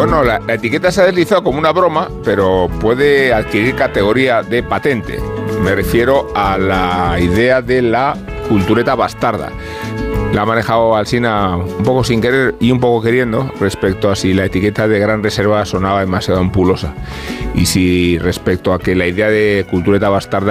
Bueno, la etiqueta se ha deslizado como una broma, pero puede adquirir categoría de patente. Me refiero a la idea de la cultureta bastarda. La ha manejado Alsina un poco sin querer y un poco queriendo respecto a si la etiqueta de Gran Reserva sonaba demasiado ampulosa y si respecto a que la idea de cultureta bastarda